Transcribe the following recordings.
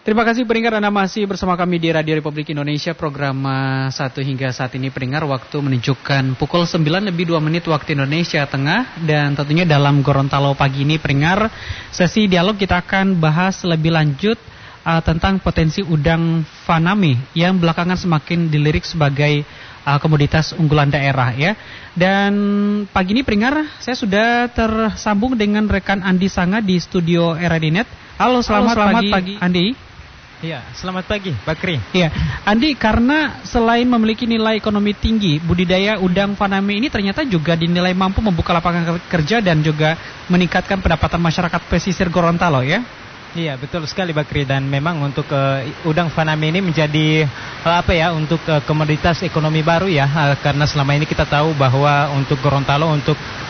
Terima kasih pendengar, Anda masih bersama kami di Radio Republik Indonesia, program 1 hingga saat ini pendengar, waktu menunjukkan pukul 9 lebih 2 menit waktu Indonesia Tengah. Dan tentunya dalam Gorontalo pagi ini pendengar, sesi dialog kita akan bahas lebih lanjut tentang potensi udang faname yang belakangan semakin dilirik sebagai komoditas unggulan daerah ya. Dan pagi ini pendengar, saya sudah tersambung dengan rekan Andi Sanga di studio RRI.net. Halo, selamat pagi Andi. Iya, selamat pagi, Bakri. Iya, Andi, karena selain memiliki nilai ekonomi tinggi, budidaya udang faname ini ternyata juga dinilai mampu membuka lapangan kerja dan juga meningkatkan pendapatan masyarakat pesisir Gorontalo ya. Iya, betul sekali, Bakri. Dan memang untuk udang faname ini menjadi untuk komoditas ekonomi baru ya, karena selama ini kita tahu bahwa untuk Gorontalo, untuk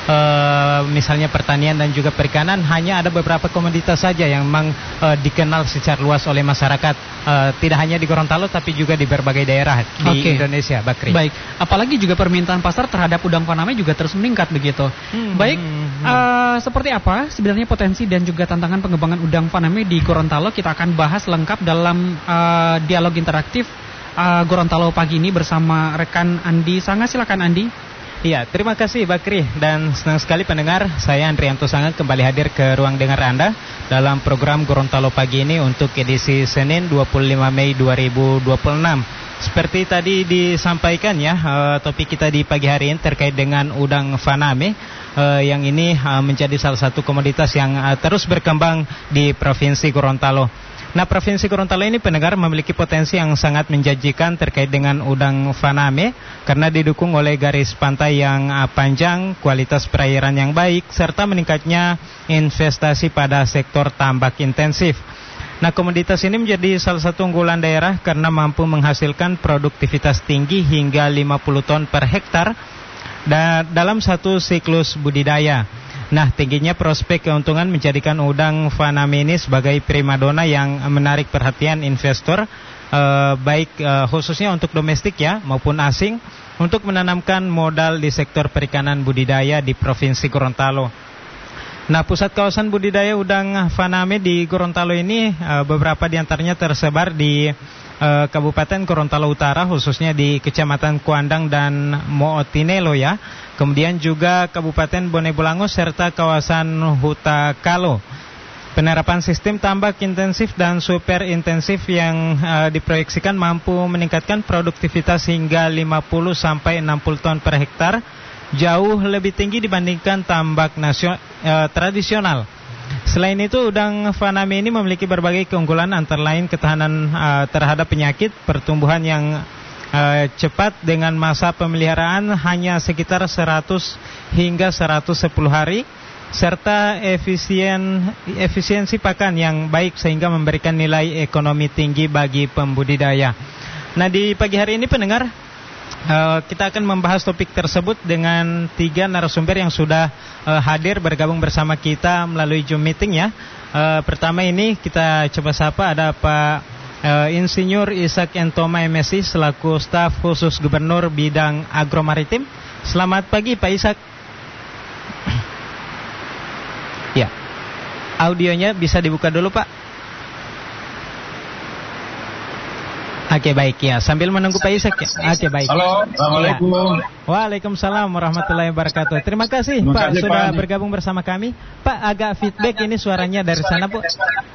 misalnya pertanian dan juga perikanan, hanya ada beberapa komoditas saja yang memang dikenal secara luas oleh masyarakat, tidak hanya di Gorontalo tapi juga di berbagai daerah di Indonesia, Bakri. Baik, apalagi juga permintaan pasar terhadap udang faname juga terus meningkat begitu. Baik, seperti apa sebenarnya potensi dan juga tantangan pengembangan udang faname di Gorontalo? Kita akan bahas lengkap dalam dialog interaktif Gorontalo pagi ini bersama rekan Andi Sanga. Silakan Andi. Iya, terima kasih Bakri, dan senang sekali pendengar, saya Andrianto Sanga kembali hadir ke ruang dengar Anda dalam program Gorontalo pagi ini untuk edisi Senin 25 Mei 2026. Seperti tadi disampaikan ya, topik kita di pagi hari ini terkait dengan udang faname, yang ini menjadi salah satu komoditas yang terus berkembang di Provinsi Gorontalo. Nah, Provinsi Gorontalo ini pendengar memiliki potensi yang sangat menjanjikan terkait dengan udang faname karena didukung oleh garis pantai yang panjang, kualitas perairan yang baik, serta meningkatnya investasi pada sektor tambak intensif. Nah, komoditas ini menjadi salah satu unggulan daerah karena mampu menghasilkan produktivitas tinggi hingga 50 ton per hektar dalam satu siklus budidaya. Nah, tingginya prospek keuntungan menjadikan udang faname ini sebagai primadona yang menarik perhatian investor, baik khususnya untuk domestik ya maupun asing, untuk menanamkan modal di sektor perikanan budidaya di Provinsi Gorontalo. Nah, pusat kawasan budidaya udang faname di Gorontalo ini beberapa diantaranya tersebar di Kabupaten Gorontalo Utara, khususnya di Kecamatan Kuandang dan Mootinelo ya. Kemudian juga Kabupaten Bone Bolango serta kawasan Huta Kalo. Penerapan sistem tambak intensif dan super intensif yang diproyeksikan mampu meningkatkan produktivitas hingga 50 sampai 60 ton per hektar, jauh lebih tinggi dibandingkan tambak tradisional. Selain itu, udang faname ini memiliki berbagai keunggulan, antara lain ketahanan terhadap penyakit, pertumbuhan yang cepat dengan masa pemeliharaan hanya sekitar 100 hingga 110 hari, serta efisiensi pakan yang baik sehingga memberikan nilai ekonomi tinggi bagi pembudidaya. Nah, di pagi hari ini pendengar, kita akan membahas topik tersebut dengan 3 narasumber yang sudah hadir bergabung bersama kita melalui Zoom meeting ya. Pertama ini kita coba sapa, ada Pak Insinyur Ishak Entoma MSI selaku staf khusus Gubernur bidang agromaritim. Selamat pagi Pak Ishak. Ya, audionya bisa dibuka dulu Pak. Oke, baik ya, sambil menunggu Pak Ishak ya. Oke, baik. Halo, Assalamualaikum. Ya. Waalaikumsalam warahmatullahi wabarakatuh. Terima kasih Pak sudah bergabung bersama kami. Pak, agak feedback ini suaranya dari sana Bu.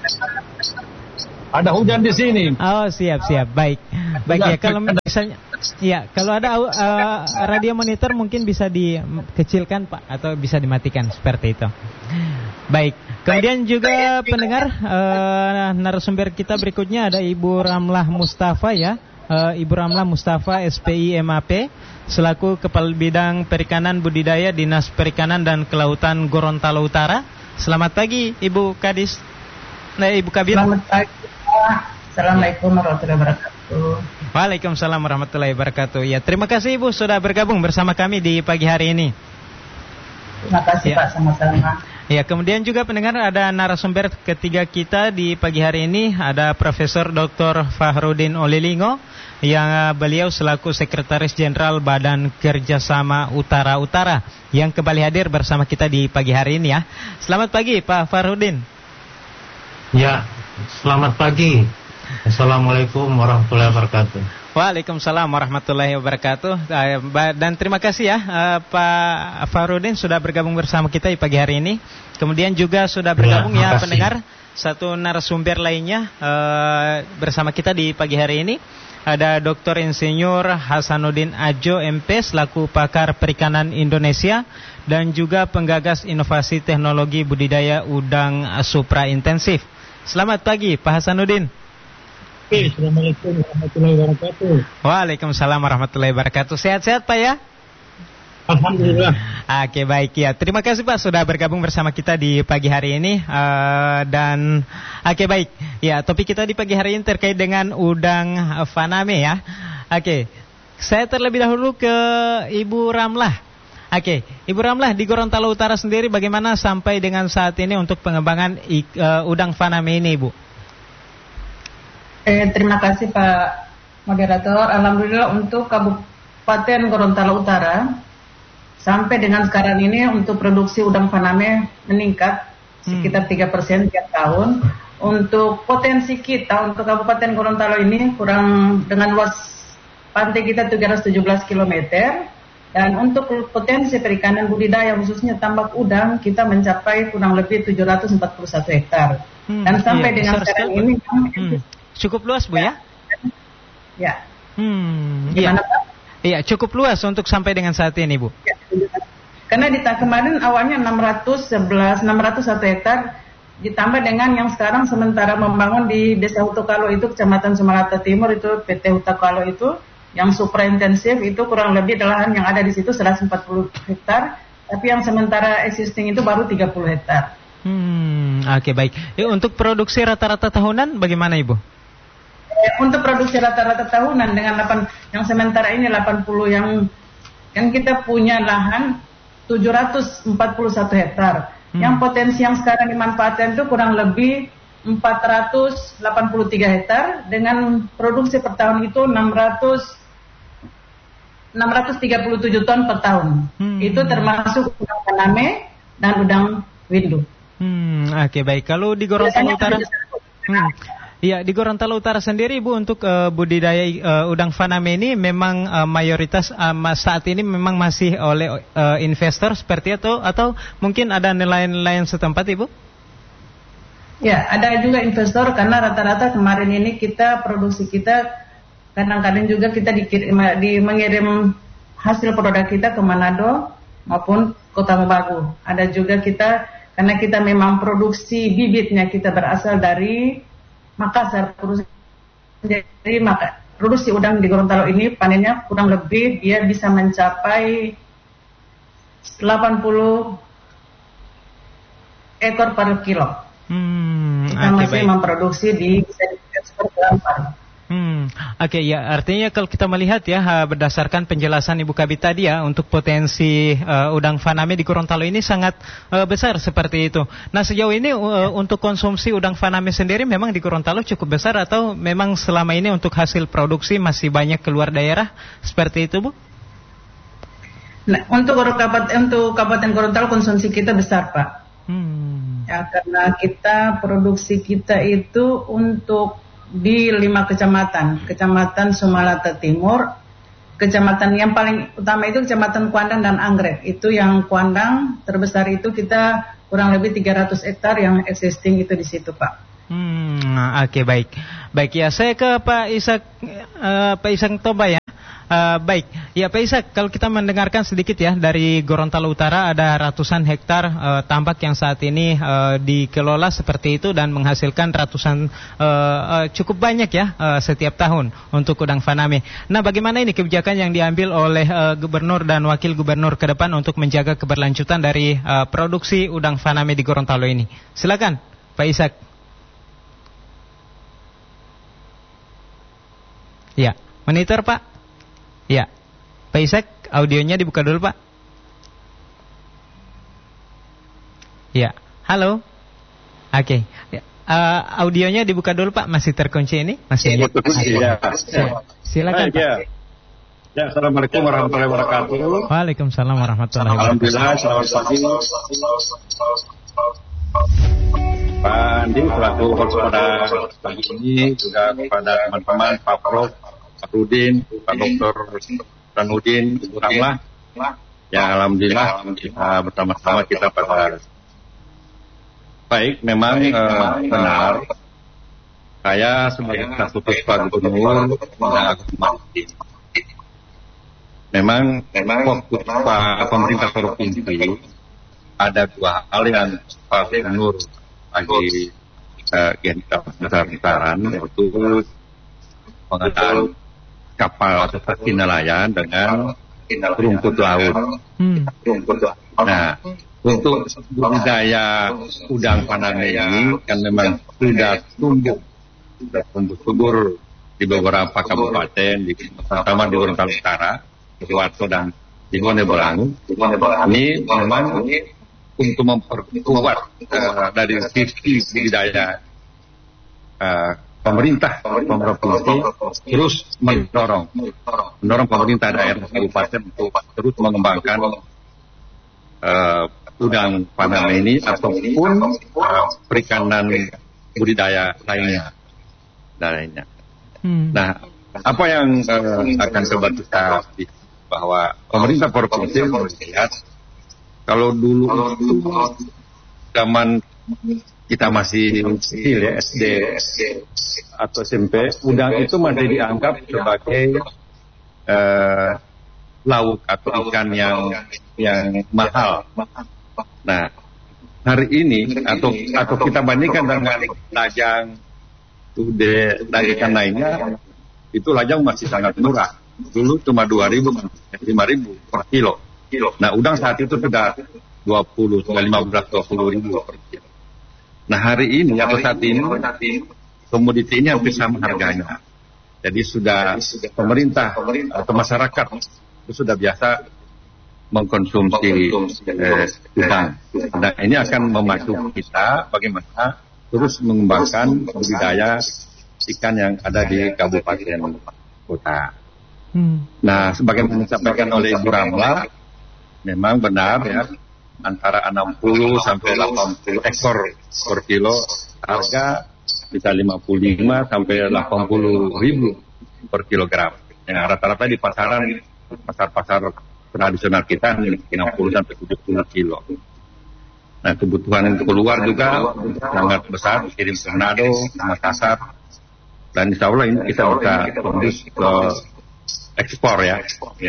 Ada hujan di sini. Oh, siap. Baik ya, kalau misalnya ya, kalau ada radio monitor mungkin bisa dikecilkan Pak, atau bisa dimatikan seperti itu. Baik. Kemudian juga pendengar, narasumber kita berikutnya ada Ibu Ramlah Mustafa ya. Ibu Ramlah Mustafa SPI MAP selaku Kepala Bidang Perikanan Budidaya Dinas Perikanan dan Kelautan Gorontalo Utara. Selamat pagi Ibu Kadis. Ibu Kabir. Selamat pagi. Assalamualaikum warahmatullahi wabarakatuh. Waalaikumsalam warahmatullahi wabarakatuh. Ya, terima kasih Ibu sudah bergabung bersama kami di pagi hari ini. Terima kasih ya. Pak, sama-sama. Ya, kemudian juga pendengar, ada narasumber ketiga kita di pagi hari ini, ada Profesor Dr. Fahrudin Olilingo, yang beliau selaku Sekretaris Jenderal Badan Kerjasama Utara-Utara, yang kembali hadir bersama kita di pagi hari ini ya. Selamat pagi Pak Fahrudin. Ya, selamat pagi. Assalamualaikum warahmatullahi wabarakatuh. Waalaikumsalam warahmatullahi wabarakatuh. Dan terima kasih ya Pak Farudin sudah bergabung bersama kita di pagi hari ini. Kemudian juga sudah bergabung ya pendengar satu narasumber lainnya bersama kita di pagi hari ini. Ada Dr. Insinyur Hasanuddin Ajo MP selaku pakar perikanan Indonesia dan juga penggagas inovasi teknologi budidaya udang supra intensif. Selamat pagi Pak Hasanuddin. Assalamualaikum warahmatullahi wabarakatuh. Waalaikumsalam warahmatullahi wabarakatuh. Sehat-sehat Pak ya? Alhamdulillah. Oke, baik ya. Terima kasih Pak sudah bergabung bersama kita di pagi hari ini. Dan oke, baik. Ya, topik kita di pagi hari ini terkait dengan udang faname ya. Oke, saya terlebih dahulu ke Ibu Ramlah. Oke, Ibu Ramlah, di Gorontalo Utara sendiri bagaimana sampai dengan saat ini untuk pengembangan udang faname ini, Bu? Terima kasih Pak Moderator. Alhamdulillah untuk Kabupaten Gorontalo Utara sampai dengan sekarang ini untuk produksi udang faname meningkat sekitar 3% tiap tahun. Untuk potensi kita untuk Kabupaten Gorontalo ini kurang dengan luas pantai kita 317 km. Dan untuk potensi perikanan budidaya khususnya tambak udang kita mencapai kurang lebih 741 hektar. Dan sampai dengan sekarang ini cukup luas Bu ya? Ya. Gimana Pak? Iya, cukup luas untuk sampai dengan saat ini Bu. Ya, karena kemarin awalnya 601 hektar ditambah dengan yang sekarang sementara membangun di Desa Hutakalo itu Kecamatan Sumalata Timur itu PT Hutakalo itu yang supra intensif itu kurang lebih lahan yang ada di situ 140 hektar, tapi yang sementara existing itu baru 30 hektar. Oke, baik. Untuk produksi rata-rata tahunan bagaimana Ibu? Untuk produksi rata-rata tahunan dengan yang sementara ini 80 yang kita punya lahan 741 hektar. Yang potensi yang sekarang dimanfaatkan itu kurang lebih 483 hektar dengan produksi per tahun itu 637 ton per tahun. Itu termasuk udang faname dan udang windu. Oke, baik. Kalau di Gorontalo Utara iya, di Gorontalo Utara sendiri Bu untuk budidaya udang faname ini memang mayoritas saat ini memang masih oleh investor seperti itu atau mungkin ada nelayan-nelayan setempat Ibu? Ya, ada juga investor karena rata-rata kemarin ini kita produksi kita kadang-kadang juga kita mengirim hasil produk kita ke Manado maupun Kota Mobagu. Ada juga kita karena kita memang produksi bibitnya kita berasal dari Makassar, jadi produksi udang di Gorontalo ini panennya kurang lebih dia bisa mencapai 80 ekor per kilo. Kita masih memproduksi bisa diekspor ke Lampar. Oke, ya artinya kalau kita melihat ya berdasarkan penjelasan Ibu Kabit tadi ya untuk potensi udang faname di Gorontalo ini sangat besar seperti itu. Nah sejauh ini untuk konsumsi udang faname sendiri memang di Gorontalo cukup besar atau memang selama ini untuk hasil produksi masih banyak keluar daerah seperti itu Bu? Nah, untuk Kabupaten Gorontalo konsumsi kita besar Pak. Ya, karena kita produksi kita itu untuk di 5 kecamatan Sumalata Timur, kecamatan yang paling utama itu kecamatan Kuandang dan Anggrek. Itu yang Kuandang terbesar itu kita kurang lebih 300 hektar yang existing itu di situ Pak. Oke, baik. Baik ya, saya ke Pak Ishak Toba ya. Baik, ya Pak Ishak, kalau kita mendengarkan sedikit ya dari Gorontalo Utara ada ratusan hektar tambak yang saat ini dikelola seperti itu dan menghasilkan ratusan cukup banyak ya setiap tahun untuk udang faname. Nah, bagaimana ini kebijakan yang diambil oleh gubernur dan wakil gubernur ke depan untuk menjaga keberlanjutan dari produksi udang faname di Gorontalo ini? Silakan, Pak Ishak. Ya, monitor Pak. Ya, Pak Ishak, audionya dibuka dulu Pak. Ya, halo. Oke, ya, audionya dibuka dulu Pak, masih terkunci ini? Masih. Ya. Silakan Pak. Ya, Assalamualaikum warahmatullahi wabarakatuh. Waalaikumsalam warahmatullahi wabarakatuh. Alhamdulillah, selamat pagi. Pak Andi selaku host pada pagi ini, juga kepada teman-teman Pak Prof, Pak Rudin, Pak Dr. Ranudin, Ibu Ramlah. Ya, alhamdulillah bersama-sama kita pada baik. Memang benar, saya sebagai statutus Pak Gubernur memang fokus Pak pemerintah provinsi ada dua hal yang Pak Gubernur bagi kita besar-besaran, yaitu pengadaan kapal atau taksi nelayan dengan rumput laut. Nah, untuk budidaya udang faname ini kan memang sudah tumbuh subur di beberapa kabupaten, terutama di Gorontalo Utara, di Sidoarjo dan di Bonebolangu. Ini memang untuk memperkuat dari sisi budidaya pemerintah provinsi terus mendorong pemerintah daerah kabupaten untuk terus mengembangkan udang faname ini ataupun perikanan budidaya lainnya. Nah, apa yang akan coba kita bahwa pemerintah provinsi melihat kalau dulu itu zaman kita masih kecil ya, SD atau SMP, udang itu masih dianggap sebagai lauk atau ikan yang mahal. Nah, hari ini atau kita bandingkan dengan lajang, ude dan ikan lainnya, itu lajang masih sangat murah. Dulu cuma 2.000, 5.000 per kilo. Nah, udang saat itu sudah 15-20 ribu per kilo. Nah, hari ini atau saat ini komoditi ini hampir sama harganya. Jadi sudah pemerintah atau masyarakat itu sudah biasa mengkonsumsi udang. Nah, ini akan memacu kita bagaimana terus mengembangkan budidaya ikan yang ada di kabupaten kota. Nah, sebagaimana disampaikan oleh Ibu Ramlah, memang benar ya, antara 60 sampai 80 ekor per kilo, harga bisa 55 sampai 80 ribu per kilogram. Yang rata-rata di pasar-pasar tradisional kita 60 sampai 70 kilo. Nah, kebutuhan untuk keluar juga sangat besar, kirim ke Manado, Makassar, dan insya Allah ini kita bisa tembus ke ekspor ya.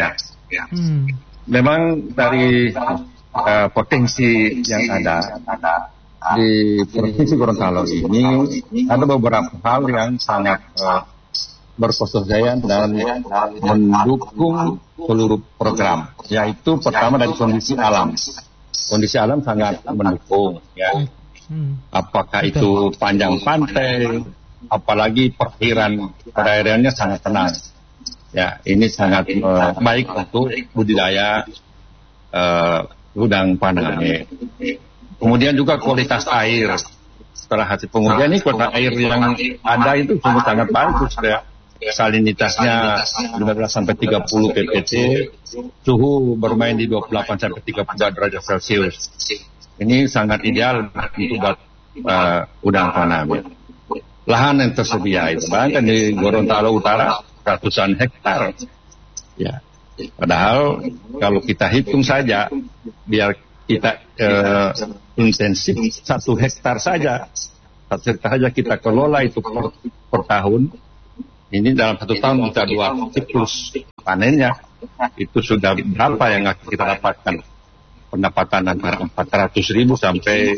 Memang dari potensi yang ada di Provinsi Gorontalo ini ada beberapa hal yang sangat berkesudahan dan mendukung seluruh program, yaitu pertama dari kondisi alam. Kondisi alam sangat mendukung ya. Apakah itu panjang pantai, apalagi perairannya sangat tenang. Ya, ini sangat baik untuk budidaya udang faname. Kemudian juga kualitas air. Setelah hasil pengujian ini kualitas air yang ada itu sungguh sangat bagus ya. Salinitasnya 15 sampai 30 ppt, suhu bermain di 28 sampai 32 derajat Celcius. Ini sangat ideal untuk udang faname. Lahan yang tersedia itu bahkan di Gorontalo Utara ratusan hektar. Ya. Padahal kalau kita hitung saja, biar kita intensif 1 hektar saja kita kelola itu per tahun. Ini dalam 1 tahun bisa 2 siklus panennya. Itu sudah berapa yang kita dapatkan? Pendapatan antara 400.000 sampai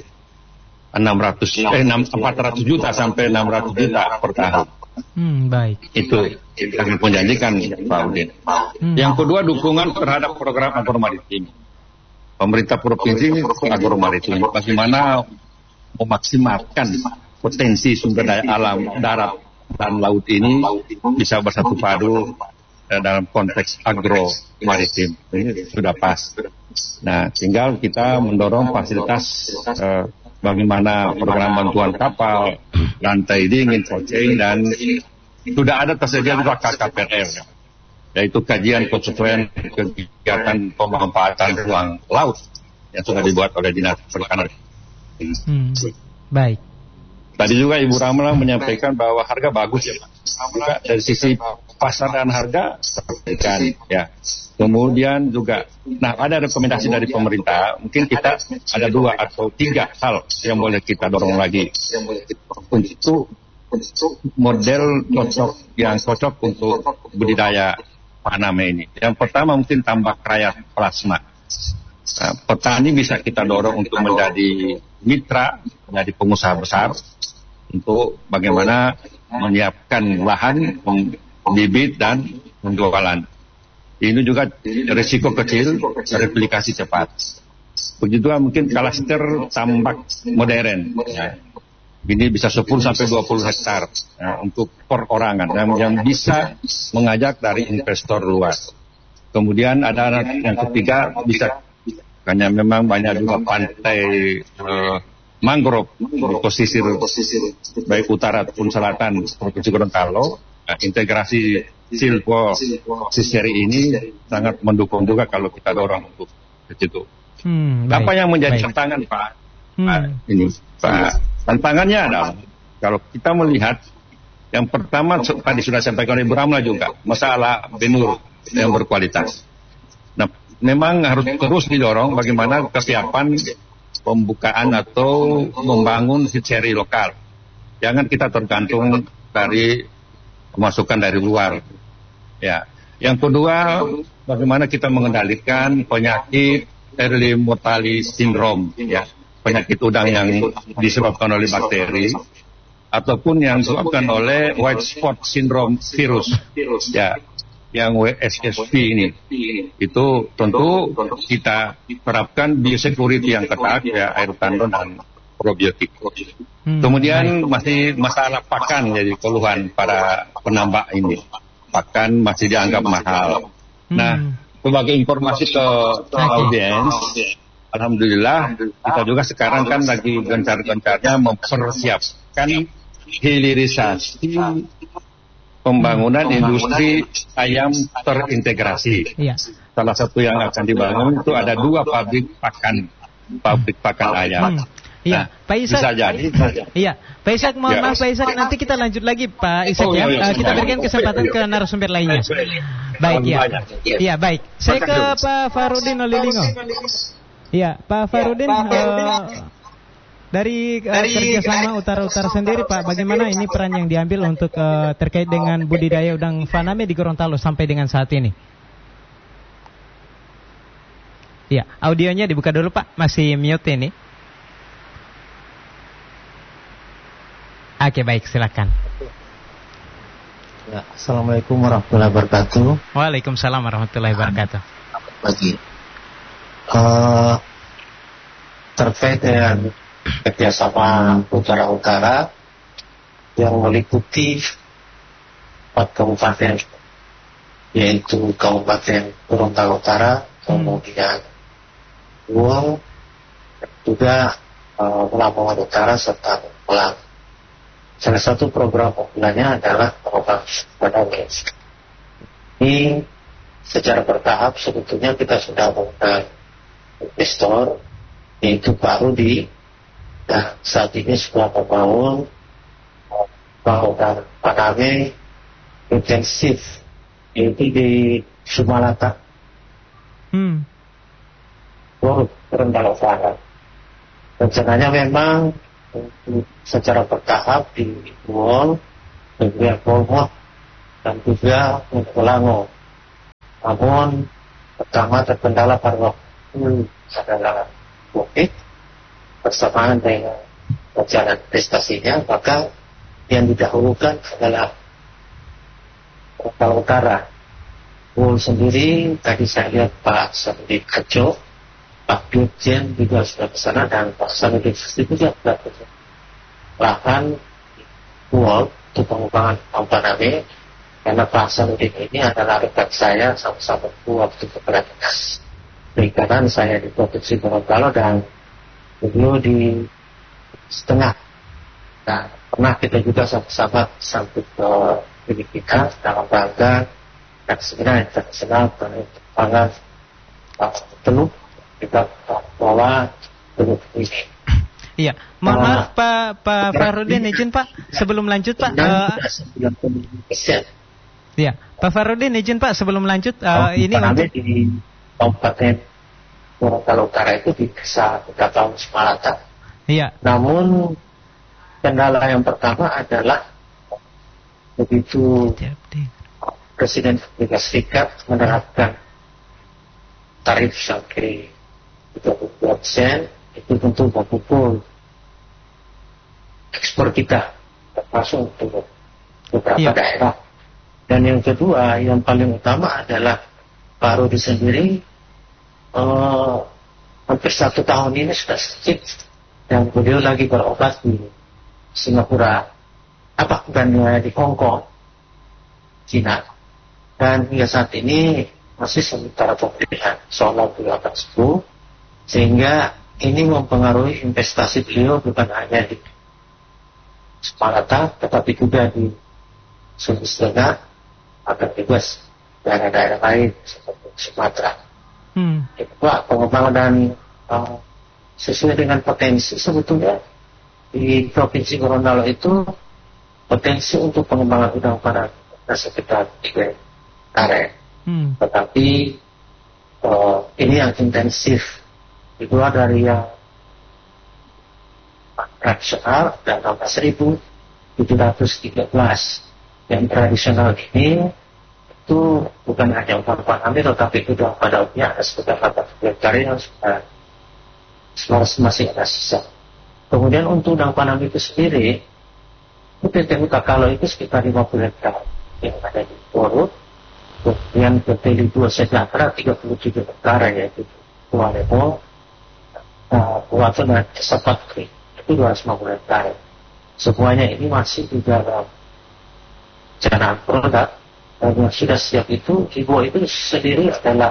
400 juta sampai 600 juta per tahun. Baik. Itu sangat menjanjikan, Pak Udin. Yang kedua, dukungan terhadap program agromaritim. Pemerintah provinsi agromaritim bagaimana memaksimalkan potensi sumber daya alam darat dan laut ini bisa bersatu padu dalam konteks agromaritim. Ini sudah pas. Nah, tinggal kita mendorong fasilitas bagaimana program bantuan kapal, lantai dingin, coaching, dan sudah ada tersedia juga KKPR, yaitu kajian konsekuen kegiatan pemanfaatan ruang laut yang sudah dibuat oleh Dinas Perikanan. Baik. Tadi juga Ibu Ramla menyampaikan bahwa harga bagus ya Pak. Juga dari sisi pasar dan harga kan ya. Kemudian juga, nah ada rekomendasi dari pemerintah, mungkin kita ada 2 atau 3 hal yang boleh kita dorong lagi untuk model yang cocok untuk budidaya Faname ini. Yang pertama mungkin tambak rakyat plasma. Nah, petani bisa kita dorong untuk menjadi mitra, menjadi pengusaha besar untuk bagaimana menyiapkan lahan, bibit dan penjualan. Ini juga risiko kecil, replikasi cepat. Begitu mungkin klaster tambak modern. Ya. Ini bisa 10 sampai 20 hektar ya, untuk perorangan yang bisa mengajak dari investor luas. Kemudian ada yang ketiga bisa karena memang banyak juga pantai mangrove di pesisir baik utara ataupun selatan Provinsi Gorontalo. Nah, integrasi silvo siseri ini sangat mendukung juga kalau kita dorong untuk ke situ. Apa yang menjadi tantangan Pak? Pak, tantangannya adalah kalau kita melihat yang pertama tadi sudah sampaikan oleh Ibu Ramla juga masalah benur yang berkualitas. Nah, memang harus terus didorong bagaimana kesiapan pembukaan atau membangun siseri lokal. Jangan kita tergantung dari pemasukan dari luar. Ya. Yang kedua, bagaimana kita mengendalikan penyakit early mortality syndrome, ya, penyakit udang yang disebabkan oleh bakteri ataupun yang disebabkan oleh white spot syndrome virus, ya, yang WSSV ini. Itu tentu kita terapkan biosecurity yang ketat, ya, air tandon dan probiotik. Kemudian masih masalah pakan jadi keluhan para penambak ini. Pakan masih dianggap mahal. Nah, sebagai informasi ke audiens, alhamdulillah kita juga sekarang kan lagi gencar-gencarnya mempersiapkan hilirisasi pembangunan industri ayam terintegrasi. Salah satu yang akan dibangun itu ada 2 pabrik pakan ayam. Iya, Pak Ishak. Bisa jadi. Iya, Pak Ishak, mohon maaf Pak Ishak, nanti kita lanjut lagi Pak Ishak ya. Kita berikan kesempatan ke narasumber lainnya. Baik ya. Iya, baik. Saya ke Pak Farudin Olilingo. Iya, Pak Farudin, dari kerjasama Utara-Utara sendiri Pak, bagaimana ini peran yang diambil untuk terkait dengan budidaya udang Faname di Gorontalo sampai dengan saat ini? Iya, audionya dibuka dulu Pak, masih mute ini. Oke, baik, silakan. Ya, Assalamualaikum warahmatullahi wabarakatuh. Waalaikumsalam warahmatullahi wabarakatuh. Pagi. Terkait dengan kerjasama Utara-Utara yang meliputi 4 kabupaten, yaitu Kabupaten Gorontalo Utara, kemudian Luang, juga Lamongan Utara serta Malang. Salah satu program unggulannya adalah program Faname. Ini secara bertahap sebetulnya kita sudah mengundang investor, yaitu baru dan saat ini sudah membangun bangunan Faname intensif, yaitu di Sumalata, Gorontalo Utara. Rencananya memang secara bertahap di Wol, juga Polmot, dan juga Pulango. Namun pertama terkendala pada waktu adalah COVID bersamaan dengan perjalanan prestasinya, maka yang didahulukan adalah Gorontalo Utara. Wol sendiri tadi saya lihat Pak Samudi Kerjo, Pak Dirjen juga sudah ke sana, dan Pak Samudi juga sudah ke sana. Lahan Wol untuk pengembangan Faname, karena Pak Samudi ini adalah rekan saya, sama-sama waktu kepala dinas perikanan saya di Provinsi Gorontalo dan beliau di setengah. Nah, pernah kita juga sama-sama sambut ke Filipina dalam rangka dan sebenarnya internasional pengembangan teluk. Kita bawa teluk ini. Iya, mohon maaf Pak Farudin, izin Pak sebelum lanjut Pak. Iya, Pak Farudin izin Pak sebelum lanjut ini untuk di Kabupaten Gorontalo Utara itu di desa Bekatau Semalata. Iya. Namun kendala yang pertama adalah begitu Presiden Amerika Serikat menerapkan tarif sampai 32%, itu tentu memukul ekspor kita termasuk untuk beberapa daerah. Dan yang kedua, yang paling utama adalah Pak Rudi sendiri hampir 1 tahun ini sudah sakit dan beliau lagi berobat di Singapura, bukan di Hong Kong, Cina, dan hingga saat ini masih sementara pemulihan soal bulan tersebut, sehingga ini mempengaruhi investasi beliau bukan hanya di Semalata, tetapi juga di Sulawesi Tengah, akan juga daerah-daerah lain seperti Sumatera. Itu Pak, pengembangan dan sesuai dengan potensi sebetulnya di Provinsi Gorontalo itu potensi untuk pengembangan udang faname sekitar 3 hektare. Tetapi ini yang intensif di luar dari yang tradisional dan 16.713. Yang tradisional ini itu bukan hanya udang faname, tetapi udang pada umumnya ada sekitar 80 hektare yang sudah masih ada sisa. Kemudian untuk udang faname itu sendiri, PT Utakalo itu sekitar 50 hektare yang ada di Borut. Kemudian PT Lido Sejahtera 37 hektare, yaitu Kualemo, Kuwato dan Desa Patri itu 250 hektare. Semuanya ini masih di dalam jangan produk, dan yang sudah siap itu Ibu itu sendiri adalah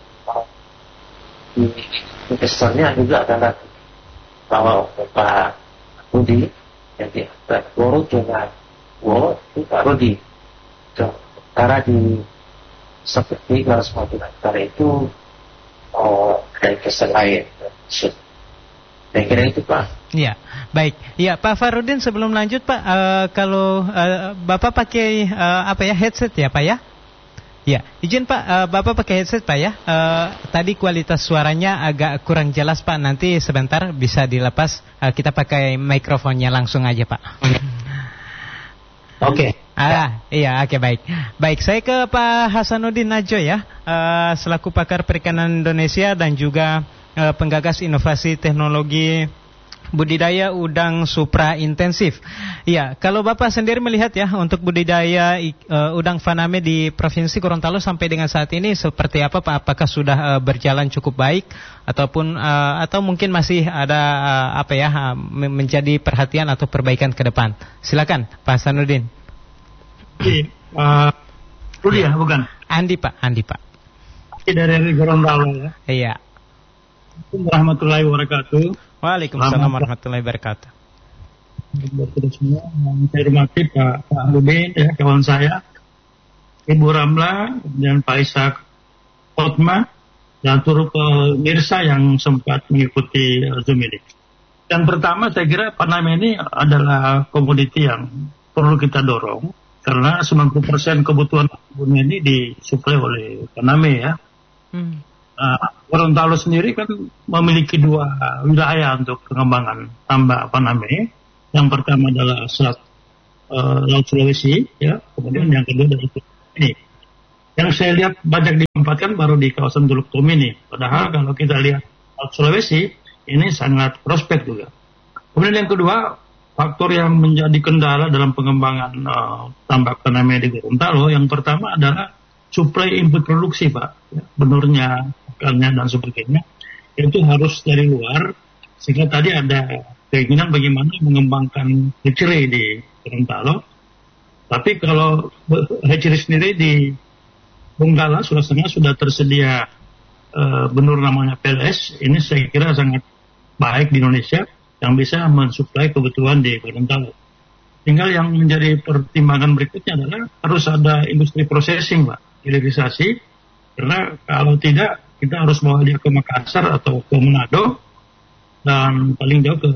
investornya juga adalah bahwa Pak Rudi yang di Borut dengan itu Pak Rudi. Sementara di seperti 250 hektare itu dari investor lain. Saya kira itu Pak. Iya, baik. Ya Pak Farudin, sebelum lanjut Pak, kalau Bapak pakai headset ya Pak ya? Ya, izin Pak, Bapak pakai headset Pak ya. Tadi kualitas suaranya agak kurang jelas Pak. Nanti sebentar bisa dilepas. Kita pakai mikrofonnya langsung aja Pak. Oke. Iya, oke, baik. Baik, saya ke Pak Hasanuddin Najo ya, selaku pakar perikanan Indonesia dan juga penggagas inovasi teknologi budidaya udang supra intensif. Ya, kalau Bapak sendiri melihat ya untuk budidaya udang faname di Provinsi Gorontalo sampai dengan saat ini seperti apa Pak? Apakah sudah berjalan cukup baik ataupun atau mungkin masih ada menjadi perhatian atau perbaikan ke depan? Silakan Pak Hasanuddin. Rudi ya, bukan? Andi Pak. Dari Gorontalo ya. Iya. Assalamualaikum warahmatullahi wabarakatuh. Waalaikumsalam warahmatullahi wabarakatuh. Buat kita semua, saya hormati Pak Rudi ya, kawan saya, Ibu Ramla dan Pak Ishak Otma dan turut pemirsa yang sempat mengikuti Zoom ini. Yang pertama saya kira faname ini adalah komoditi yang perlu kita dorong karena 90% kebutuhan dunia ini disuplai oleh faname ya. Gorontalo sendiri kan memiliki 2 wilayah untuk pengembangan tambak faname. Yang pertama adalah Selat Laut Sulawesi, ya. Kemudian yang kedua adalah ini. Yang saya lihat banyak ditempatkan baru di kawasan Teluk Tomini. Padahal kalau kita lihat Laut Sulawesi ini sangat prospek juga. Kemudian yang kedua, faktor yang menjadi kendala dalam pengembangan tambak faname di Gorontalo, yang pertama adalah suplai input produksi Pak, ya, benurnya, ikannya dan sebagainya, itu harus dari luar, sehingga tadi ada keinginan bagaimana mengembangkan hatchery di Gorontalo. Tapi kalau hatchery sendiri di Donggala, Sulawesi Tengah sudah tersedia benur namanya PLS, ini saya kira sangat baik di Indonesia yang bisa mensuplai kebutuhan di Gorontalo. Tinggal yang menjadi pertimbangan berikutnya adalah harus ada industri processing Pak, hilirisasi, karena kalau tidak kita harus bawa dia ke Makassar atau ke Manado dan paling jauh ke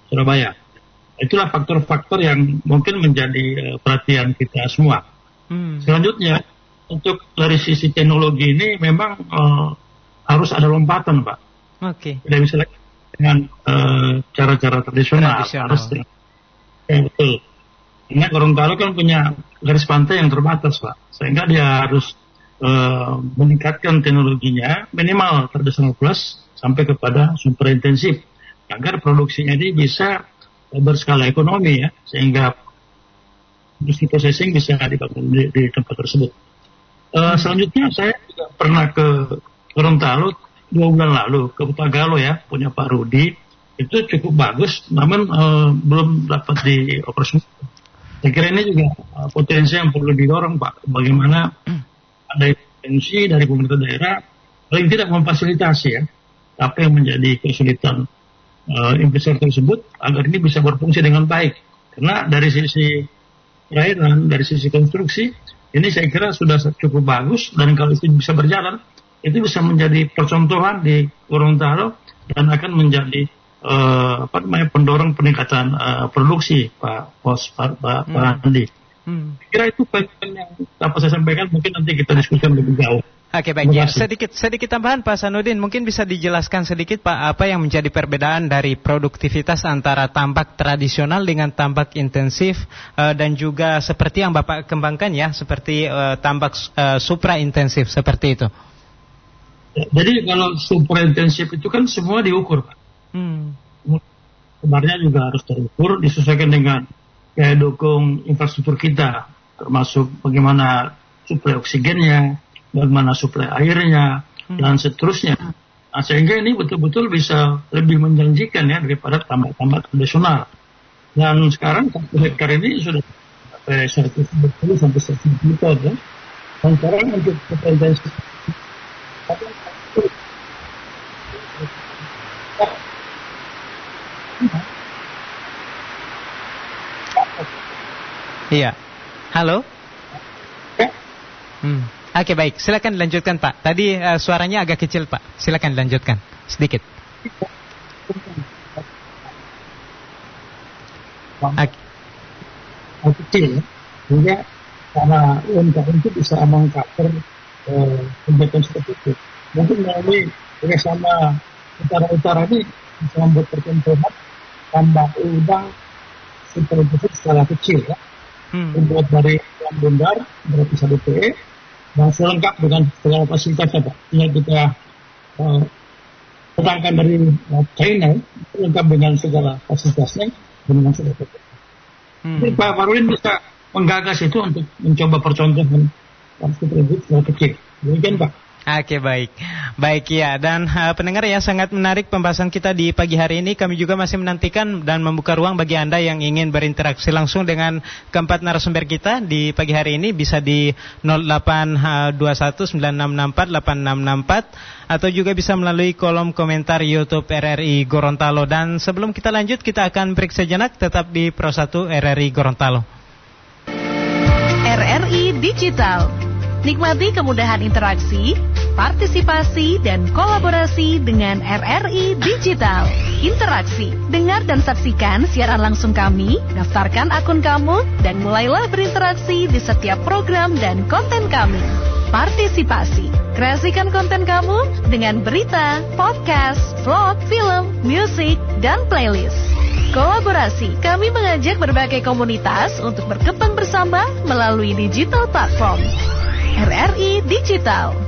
Surabaya. Itulah faktor-faktor yang mungkin menjadi perhatian kita semua. Selanjutnya, untuk dari sisi teknologi ini memang harus ada lompatan, Pak. Tidak bisa lagi dengan cara-cara tradisional. Harus betul. Karena Gorontalo kan punya garis pantai yang terbatas, Pak. Sehingga dia harus meningkatkan teknologinya minimal tradisional plus sampai kepada super intensif agar produksinya ini bisa berskala ekonomi ya, sehingga industri processing bisa dibangun di tempat tersebut. Selanjutnya saya juga pernah ke Gorontalo 2 bulan lalu, ke Pagalo ya, punya Pak Rudi. Itu cukup bagus, namun belum dapat dioperasikan. Saya kira ini juga potensi yang perlu didorong, Pak. Bagaimana ada intervensi dari pemerintah daerah, paling tidak memfasilitasi ya, apa yang menjadi kesulitan investor tersebut agar ini bisa berfungsi dengan baik. Karena dari sisi perairan, dari sisi konstruksi, ini saya kira sudah cukup bagus, dan kalau itu bisa berjalan, itu bisa menjadi percontohan di Gorontalo dan akan menjadi pendorong peningkatan produksi, Pak Andi. Kira itu poin yang dapat saya sampaikan, mungkin nanti kita diskusikan lebih jauh. Oke, baik ya. Sedikit tambahan Pak Sanudin, mungkin bisa dijelaskan sedikit Pak apa yang menjadi perbedaan dari produktivitas antara tambak tradisional dengan tambak intensif dan juga seperti yang Bapak kembangkan ya, seperti tambak supra intensif seperti itu. Jadi kalau supra intensif itu kan semua diukur, Pak. Sebenarnya juga harus terukur, disesuaikan dengan daya dukung infrastruktur kita, termasuk bagaimana suplai oksigennya, bagaimana suplai airnya, dan seterusnya. Nah, sehingga ini betul-betul bisa lebih menjanjikan ya daripada tambak-tambak tradisional. Dan sekarang 1 hektar ini sudah sampai 120 sampai 150 ton ya. Dan sekarang untuk potensi Iya. Halo? Oke, baik. Silakan dilanjutkan, Pak. Tadi suaranya agak kecil, Pak. Silakan dilanjutkan sedikit. Kecil, sehingga karena UMKM itu bisa mengcover kegiatan seperti itu. Mungkin melalui kerjasama utara-utara ini bisa membuat percontohan tambak udang super intensif skala kecil ya. Terbuat dari yang bundar, berarti 1 PE, dan selengkap dengan segala fasilitasnya, Pak. Tinggal kita datangkan dari China, lengkap dengan segala fasilitasnya, dengan segala PE. Jadi Pak Farudin bisa menggagas itu untuk mencoba percontohan super intensif skala kecil. Demikian, Pak. Oke, baik. Baik ya, dan pendengar ya, sangat menarik pembahasan kita di pagi hari ini. Kami juga masih menantikan dan membuka ruang bagi Anda yang ingin berinteraksi langsung dengan keempat narasumber kita di pagi hari ini. Bisa di 082196648664 atau juga bisa melalui kolom komentar YouTube RRI Gorontalo. Dan sebelum kita lanjut, kita akan break sejenak, tetap di Pro 1 RRI Gorontalo. RRI Digital. Nikmati kemudahan interaksi, partisipasi, dan kolaborasi dengan RRI Digital. Interaksi, dengar dan saksikan siaran langsung kami, daftarkan akun kamu, dan mulailah berinteraksi di setiap program dan konten kami. Partisipasi, kreasikan konten kamu dengan berita, podcast, vlog, film, musik, dan playlist. Kolaborasi, kami mengajak berbagai komunitas untuk berkembang bersama melalui digital platform. RRI Digital,